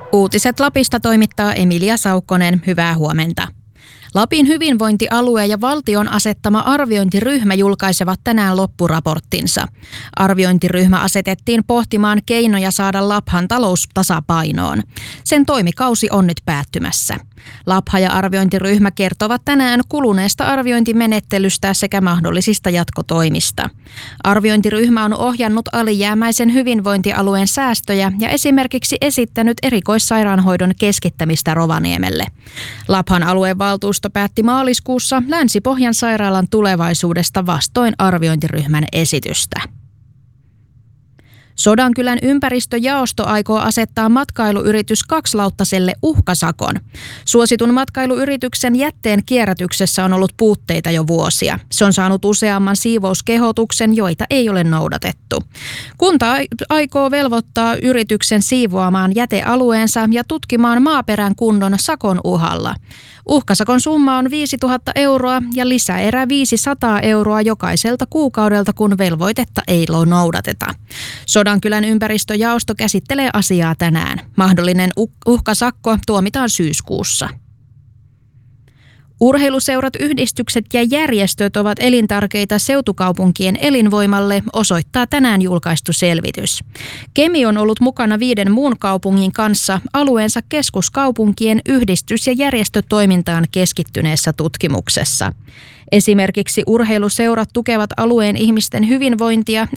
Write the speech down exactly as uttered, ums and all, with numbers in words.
Uutiset Lapista toimittaa Emilia Saukkonen. Hyvää huomenta. Lapin hyvinvointialue ja valtion asettama arviointiryhmä julkaisevat tänään loppuraporttinsa. Arviointiryhmä asetettiin pohtimaan keinoja saada Laphan talous tasapainoon. Sen toimikausi on nyt päättymässä. Lapha ja arviointiryhmä kertovat tänään kuluneesta arviointimenettelystä sekä mahdollisista jatkotoimista. Arviointiryhmä on ohjannut alijäämäisen hyvinvointialueen säästöjä ja esimerkiksi esittänyt erikoissairaanhoidon keskittämistä Rovaniemelle. Laphan aluevaltuusto päätti maaliskuussa Länsi-Pohjan sairaalan tulevaisuudesta vastoin arviointiryhmän esitystä. Sodankylän ympäristöjaosto aikoo asettaa matkailuyritys Kakslauttaselle uhkasakon. Suositun matkailuyrityksen jätteen kierrätyksessä on ollut puutteita jo vuosia. Se on saanut useamman siivouskehotuksen, joita ei ole noudatettu. Kunta aikoo velvoittaa yrityksen siivoamaan jätealueensa ja tutkimaan maaperän kunnon sakon uhalla. Uhkasakon summa on viisituhatta euroa ja lisäerä viisisataa euroa jokaiselta kuukaudelta, kun velvoitetta ei noudateta. Sodankylän ympäristöjaosto käsittelee asiaa tänään. Mahdollinen uhkasakko tuomitaan syyskuussa. Urheiluseurat, yhdistykset ja järjestöt ovat elintärkeitä seutukaupunkien elinvoimalle, osoittaa tänään julkaistu selvitys. Kemi on ollut mukana viiden muun kaupungin kanssa alueensa keskuskaupunkien yhdistys- ja järjestötoimintaan keskittyneessä tutkimuksessa. Esimerkiksi urheiluseurat tukevat alueen ihmisten hyvinvointia